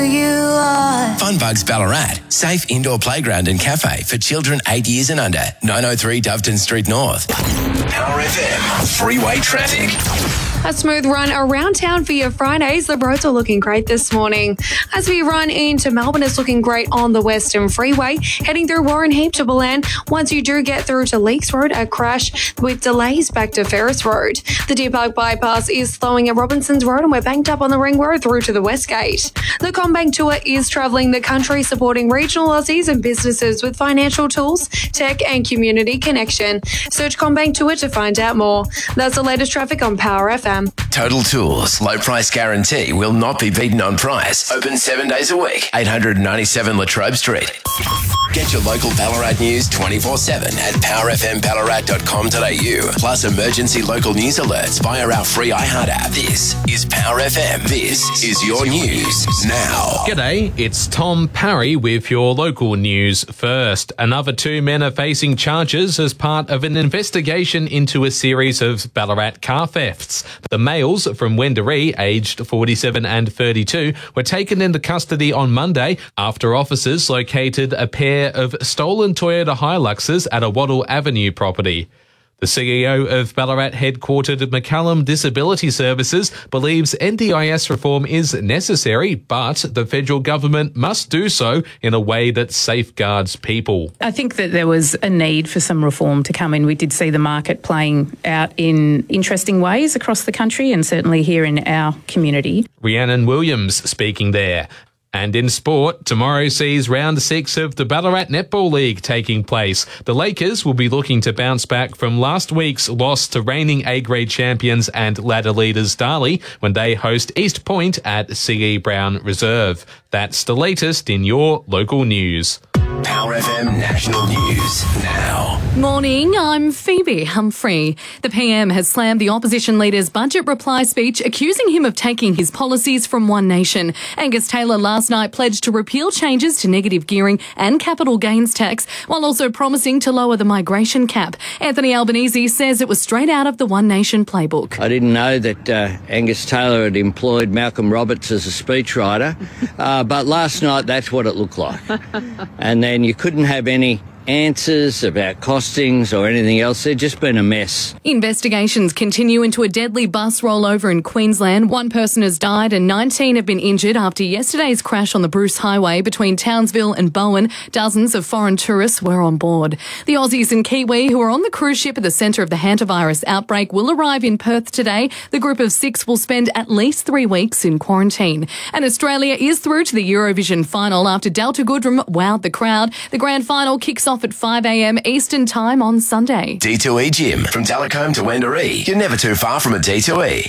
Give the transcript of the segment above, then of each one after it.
Funbugs Ballarat, safe indoor playground and cafe for children 8 years and under. 903 Doveton Street North. Power FM, freeway traffic. A smooth run around town for your Fridays. The roads are looking great this morning. As we run into Melbourne, it's looking great on the Western Freeway. Heading through Warren Heap to Bulleen. Once you do get through to Leakes Road, a crash with delays back to Ferris Road. The Deer Park bypass is slowing at Robinson's Road and we're banked up on the Ring Road through to the West Gate. The CommBank Tour is travelling the country supporting regional Aussies and businesses with financial tools, tech and community connection. Search CommBank Tour to find out more. That's the latest traffic on Power FM. Total Tools, low price guarantee, will not be beaten on price. Open 7 days a week. 897 Latrobe Street. Get your local Ballarat news 24/7 at powerfmballarat.com.au. Plus emergency local news alerts via our free iHeart app. This is Power FM. This is your news now. G'day, it's Tom Parry with your local news first. Another 2 men are facing charges as part of an investigation into a series of Ballarat car thefts. The males from Wendouree, aged 47 and 32, were taken into custody on Monday after officers located a pair of stolen Toyota Hiluxes at a Waddle Avenue property. The CEO of Ballarat headquartered McCallum Disability Services believes NDIS reform is necessary, but the federal government must do so in a way that safeguards people. I think that there was a need for some reform to come in. We did see the market playing out in interesting ways across the country and certainly here in our community. Rhiannon Williams speaking there. And in sport, tomorrow sees round 6 of the Ballarat Netball League taking place. The Lakers will be looking to bounce back from last week's loss to reigning A-grade champions and ladder leaders Darley when they host East Point at C.E. Brown Reserve. That's the latest in your local news. Power FM National News now. Morning, I'm Phoebe Humphrey. The PM has slammed the opposition leader's budget reply speech, accusing him of taking his policies from One Nation. Angus Taylor last night pledged to repeal changes to negative gearing and capital gains tax, while also promising to lower the migration cap. Anthony Albanese says it was straight out of the One Nation playbook. I didn't know that Angus Taylor had employed Malcolm Roberts as a speechwriter, but last night that's what it looked like. And then you couldn't have any answers about costings or anything else. They've just been a mess. Investigations continue into a deadly bus rollover in Queensland. 1 person has died and 19 have been injured after yesterday's crash on the Bruce Highway between Townsville and Bowen. Dozens of foreign tourists were on board. The Aussies and Kiwi who are on the cruise ship at the centre of the hantavirus outbreak will arrive in Perth today. The group of 6 will spend at least 3 weeks in quarantine. And Australia is through to the Eurovision final after Delta Goodrem wowed the crowd. The grand final kicks off at 5 a.m. Eastern Time on Sunday. D2E Gym, from Talcombe to Wendouree. You're never too far from a D2E.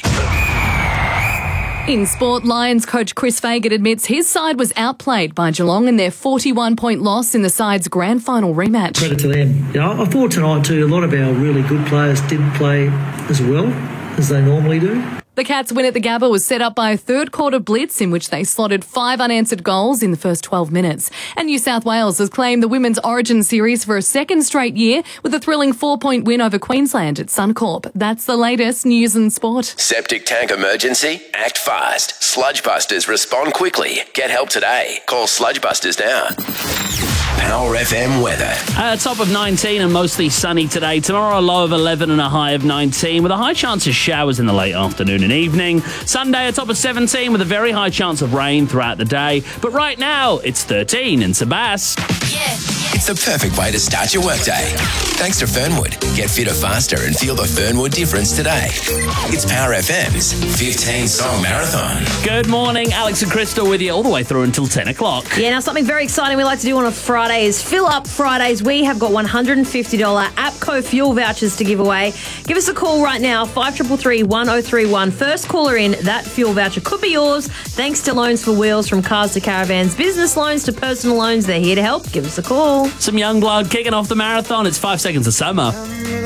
In sport, Lions coach Chris Fagan admits his side was outplayed by Geelong in their 41-point loss in the side's grand final rematch. Credit to them. I thought tonight too, a lot of our really good players didn't play as well as they normally do. The Cats' win at the Gabba was set up by a third-quarter blitz in which they slotted 5 unanswered goals in the first 12 minutes. And New South Wales has claimed the Women's Origin Series for a second straight year with a thrilling 4-point win over Queensland at Suncorp. That's the latest news and sport. Septic tank emergency? Act fast. Sludgebusters respond quickly. Get help today. Call Sludgebusters now. Power FM weather. Top of 19 and mostly sunny today. Tomorrow a low of 11 and a high of 19 with a high chance of showers in the late afternoon and evening. Sunday a top of 17 with a very high chance of rain throughout the day. But right now it's 13 in Sebas. It's the perfect way to start your workday. Thanks to Fernwood. Get fitter faster and feel the Fernwood difference today. It's Power FM's 15-song marathon. Good morning, Alex and Crystal with you all the way through until 10 o'clock. Yeah, now something very exciting we like to do on a Friday is Fill Up Fridays. We have got $150 APCO fuel vouchers to give away. Give us a call right now, 5333 1031. First caller in, that fuel voucher could be yours. Thanks to Loans for Wheels, from cars to caravans, business loans to personal loans. They're here to help. Give us a call. Some young blood kicking off the marathon. It's 5 seconds of summer.